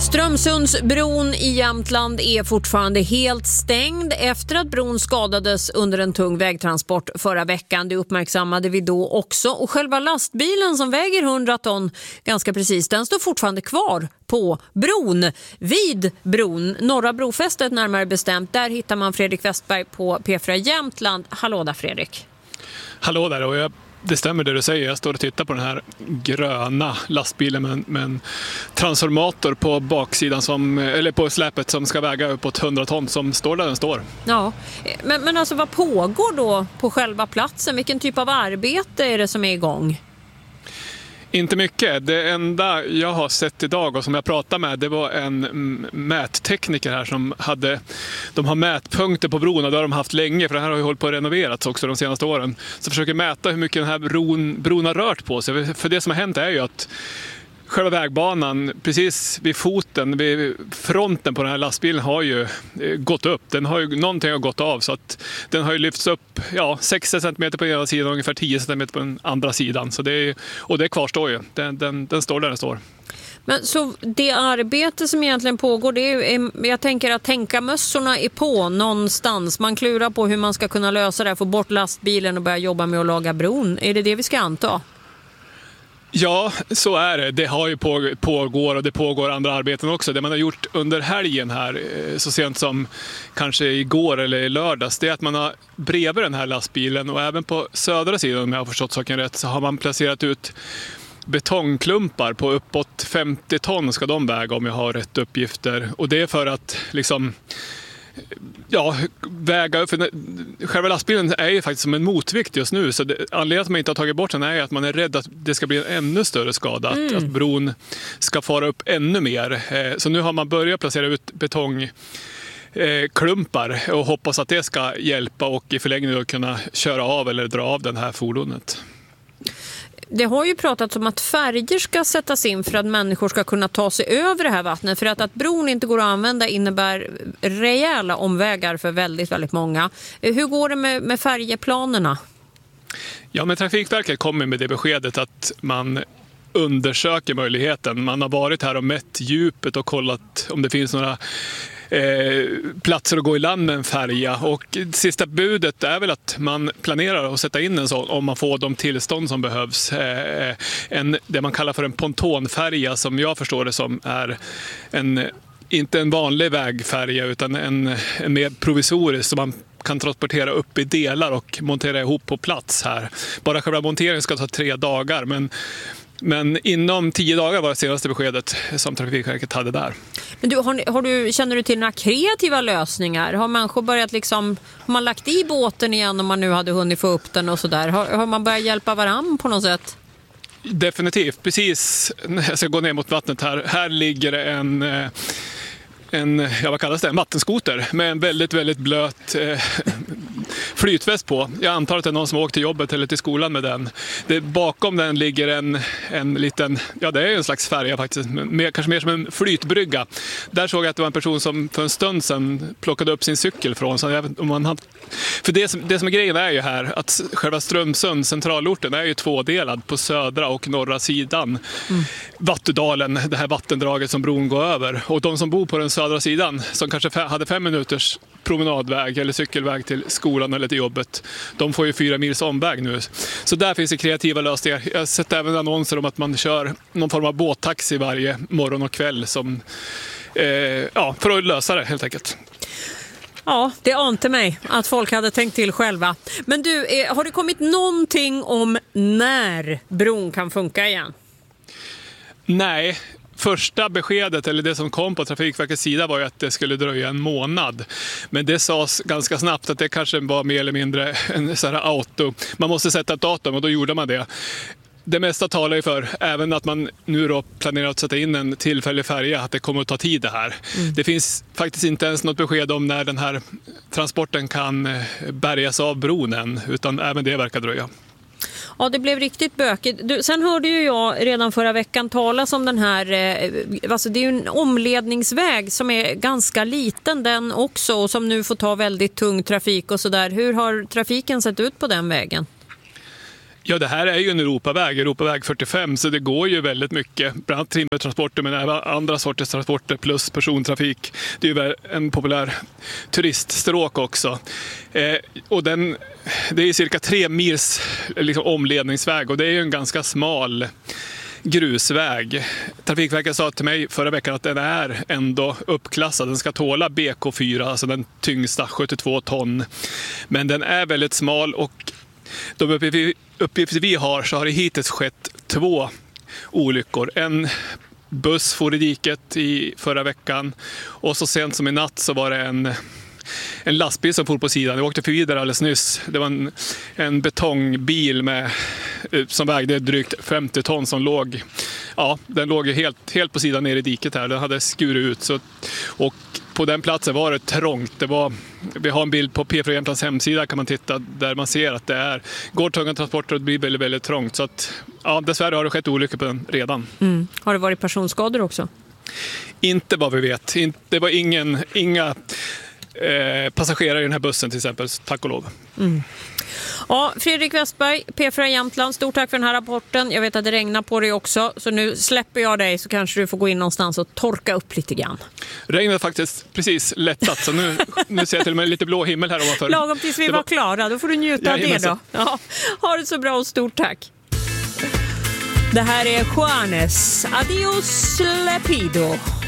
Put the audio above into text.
Strömsundsbron i Jämtland är fortfarande helt stängd efter att bron skadades under en tung vägtransport förra veckan. Det uppmärksammade vi då också. Och själva lastbilen som väger 100 ton, ganska precis, den står fortfarande kvar på bron. Vid bron, norra brofästet närmare bestämt, där hittar man Fredrik Westberg på P4 Jämtland. Hallå där Fredrik. Hallå där, och det stämmer det du säger. Jag står och tittar på den här gröna lastbilen med en transformator på baksidan eller på släpet som ska väga uppåt 100 ton som står där den står. Ja, men alltså vad pågår då på själva platsen? Vilken typ av arbete är det som är igång? Inte mycket. Det enda jag har sett idag och som jag pratade med, det var en mättekniker här som de har mätpunkter på bron och det har de haft länge, för den här har ju hållit på att renoverats också de senaste åren. Så försöker mäta hur mycket den här bron har rört på sig. För det som har hänt är ju att själva vägbanan precis vid foten, vid fronten på den här lastbilen har ju gått upp. Någonting har gått av så att den har ju lyfts upp 6 cm på ena sidan och ungefär 10 cm på den andra sidan. Så det kvarstår ju. Den står där den står. Men så det arbete som egentligen pågår, det är, jag tänker att tänkarmössorna är på någonstans. Man klurar på hur man ska kunna lösa det här, få bort lastbilen och börja jobba med att laga bron. Är det vi ska anta? Ja, så är det. Det har ju pågår och det pågår andra arbeten också. Det man har gjort under helgen här, så sent som kanske igår eller i lördags, det är att man har bredvid den här lastbilen och även på södra sidan, om jag har förstått saken rätt, så har man placerat ut betongklumpar på uppåt 50 ton ska de väga om jag har rätt uppgifter. Och det är för att väga upp. Själva lastbilen är ju faktiskt som en motvikt just nu, så anledningen att man inte har tagit bort den är att man är rädd att det ska bli en ännu större skada, att bron ska fara upp ännu mer. Så nu har man börjat placera ut betongklumpar och hoppas att det ska hjälpa och i förlängningen då kunna köra av eller dra av den här fordonet. Det har ju pratats om att färger ska sättas in för att människor ska kunna ta sig över det här vattnet. För att bron inte går att använda innebär rejäla omvägar för väldigt, väldigt många. Hur går det med färjeplanerna? Ja, men Trafikverket kommer med det beskedet att man undersöker möjligheten. Man har varit här och mätt djupet och kollat om det finns några platser att gå i land med en färja, och sista budet är väl att man planerar att sätta in en sån om man får de tillstånd som behövs. Det man kallar för en pontonfärja, som jag förstår det som är inte en vanlig vägfärja utan en mer provisorisk som man kan transportera upp i delar och montera ihop på plats här. Bara själva monteringen ska ta 3 dagar, men inom 10 dagar var det senaste beskedet som Trafikverket hade där. Men känner du till några kreativa lösningar? Har människor börjat har man lagt i båten igen om man nu hade hunnit få upp den och sådär? Har man börjat hjälpa varann på något sätt? Definitivt. Precis när jag ska gå ner mot vattnet här ligger det en vattenskoter med en väldigt, väldigt blöt flytväst på. Jag antar att det är någon som åkt till jobbet eller till skolan med den. Bakom den ligger en liten, det är en slags färja faktiskt, kanske mer som en flytbrygga. Där såg jag att det var en person som för en stund sedan plockade upp sin cykel från. För det som är grejen är ju här att själva Strömsund, centralorten, är ju tvådelad på södra och norra sidan. Vattudalen, det här vattendraget som bron går över. Och de som bor på den södra sidan, som kanske hade 5 minuters promenadväg eller cykelväg till skolan eller till jobbet, de får ju 4 mils omväg nu. Så där finns det kreativa lösningar. Jag har sett även annonser om att man kör någon form av båttaxi varje morgon och kväll för att lösa det helt enkelt. Ja, det ante mig att folk hade tänkt till själva. Men du, har det kommit någonting om när bron kan funka igen? Nej. Första beskedet, eller det som kom på Trafikverkets sida, var ju att det skulle dröja en månad. Men det sades ganska snabbt att det kanske var mer eller mindre en sån här auto. Man måste sätta ett datum och då gjorde man det. Det mesta talar ju för, även att man nu då planerar att sätta in en tillfällig färja, att det kommer att ta tid det här. Det finns faktiskt inte ens något besked om när den här transporten kan bärgas av bron än, utan även det verkar dröja. Ja, det blev riktigt bökigt. Sen hörde ju jag redan förra veckan talas om den här, alltså det är ju en omledningsväg som är ganska liten den också, och som nu får ta väldigt tung trafik och sådär. Hur har trafiken sett ut på den vägen? Ja, det här är ju en Europaväg 45, så det går ju väldigt mycket, bland annat timmertransporter men även andra sorters transporter plus persontrafik. Det är ju en populär turiststråk också. Och det är cirka 3 mils liksom, omledningsväg, och det är ju en ganska smal grusväg. Trafikverket sa till mig förra veckan att den är ändå uppklassad. Den ska tåla BK4, alltså den tyngsta, 72 ton. Men den är väldigt smal, och de uppgifter vi har så har det hittills skett 2 olyckor. En buss for i diket i förra veckan, och så sent som i natt så var det en lastbil som for på sidan. Jag åkte förbi där alldeles nyss. Det var en betongbil som vägde drygt 50 ton som låg. Ja, den låg helt på sidan ner i diket här. Den hade skurit ut. Och på den platsen var det trångt. Vi har en bild på P4 Jämtlands hemsida, kan man titta, där man ser att det går tunga transporter och det blir väldigt, väldigt trångt. Så att, ja, dessvärre har det skett olyckor på den redan. Har det varit personskador också? Inte vad vi vet. Det var inga passagerare i den här bussen till exempel, tack och lov. Ja, Fredrik Westberg, P4 Jämtland, stort tack för den här rapporten. Jag vet att det regnar på dig också, så nu släpper jag dig, så kanske du får gå in någonstans och torka upp lite grann. Regnet har faktiskt precis lättat, så nu ser jag till och med lite blå himmel här ovanför. Lagom tills vi var klara, då får du njuta av det då. Ja, ha det så bra och stort tack. Det här är Juanes. Adios Lepido.